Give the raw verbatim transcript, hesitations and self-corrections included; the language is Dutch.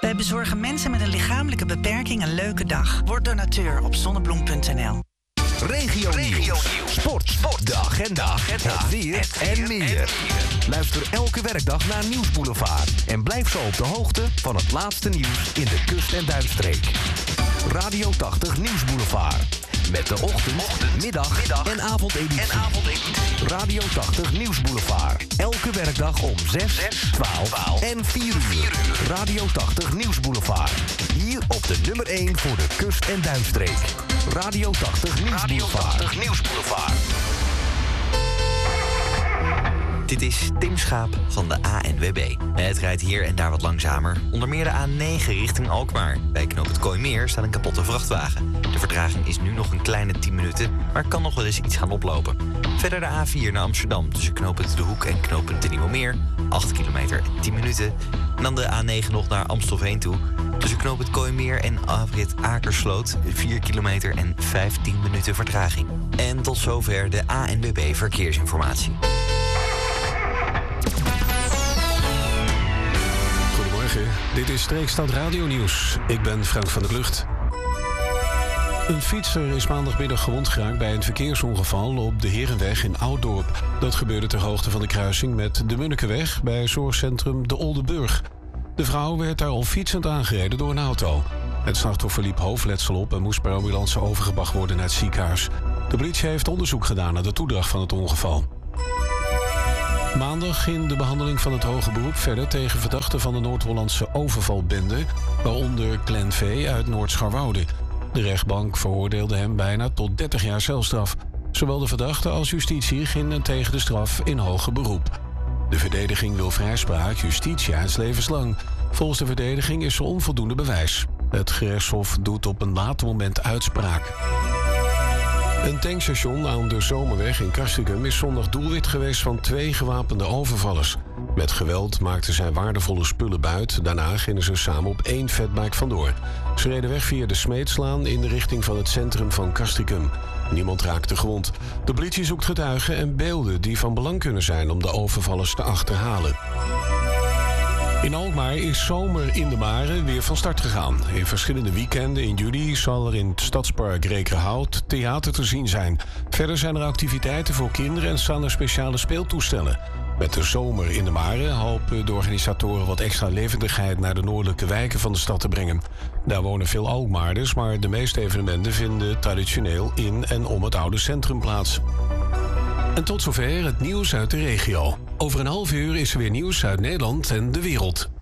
Wij bezorgen mensen met een lichamelijke beperking een leuke dag. Word donateur op zonnebloem punt n l. Regio Nieuws, sport, sport, de agenda, agenda. Het weer het en, en meer. En luister elke werkdag naar Nieuwsboulevard en blijf zo op de hoogte van het laatste nieuws in de kust- en duinstreek. Radio tachtig Nieuwsboulevard. Met de ochtend, ochtend middag, middag en avondeditie. En avondeditie. Radio tachtig Nieuwsboulevard. Elke werkdag om zes, twaalf en vier uur. Radio tachtig Nieuwsboulevard. Hier op de nummer één voor de kust- en duinstreek. Radio tachtig Nieuwsboulevard. Nieuwsboulevard. Dit is Tim Schaap van de A N W B. Het rijdt hier en daar wat langzamer. Onder meer de A negen richting Alkmaar. Bij knoop het Kooimeer staat een kapotte vrachtwagen. De vertraging is nu nog een kleine tien minuten, maar kan nog wel eens iets gaan oplopen. Verder de A vier naar Amsterdam tussen knooppunt De Hoek en knooppunt De Nieuwe Meer. acht kilometer en tien minuten. En dan de A negen nog naar Amstelveen toe. Tussen knooppunt Kooimeer en afrit Akersloot. vier kilometer en vijftien minuten vertraging. En tot zover de A N W B Verkeersinformatie. Dit is Streekstad Radio Nieuws. Ik ben Frank van der Klucht. Een fietser is maandagmiddag gewond geraakt bij een verkeersongeval op de Herenweg in Ouddorp. Dat gebeurde ter hoogte van de kruising met de Munnikeweg bij zorgcentrum De Oldenburg. De vrouw werd daar al fietsend aangereden door een auto. Het slachtoffer liep hoofdletsel op en moest per ambulance overgebracht worden naar het ziekenhuis. De politie heeft onderzoek gedaan naar de toedracht van het ongeval. Maandag ging de behandeling van het hoge beroep verder tegen verdachten van de Noord-Hollandse overvalbende, waaronder Glenn V. uit Noord-Scharwoude. De rechtbank veroordeelde hem bijna tot dertig jaar celstraf. Zowel de verdachte als justitie gingen tegen de straf in hoger beroep. De verdediging wil vrijspraak, justitia is levenslang. Volgens de verdediging is er onvoldoende bewijs. Het gerechtshof doet op een later moment uitspraak. Een tankstation aan de Zomerweg in Castricum is zondag doelwit geweest van twee gewapende overvallers. Met geweld maakten zij waardevolle spullen buit. Daarna gingen ze samen op één fatbike vandoor. Ze reden weg via de Smeetslaan in de richting van het centrum van Castricum. Niemand raakte gewond. De politie zoekt getuigen en beelden die van belang kunnen zijn om de overvallers te achterhalen. In Alkmaar is Zomer in de Mare weer van start gegaan. In verschillende weekenden in juli zal er in het stadspark Rekerhout theater te zien zijn. Verder zijn er activiteiten voor kinderen en staan er speciale speeltoestellen. Met de Zomer in de Mare hopen de organisatoren wat extra levendigheid naar de noordelijke wijken van de stad te brengen. Daar wonen veel Alkmaarders, maar de meeste evenementen vinden traditioneel in en om het oude centrum plaats. En tot zover het nieuws uit de regio. Over een half uur is er weer nieuws uit Nederland en de wereld.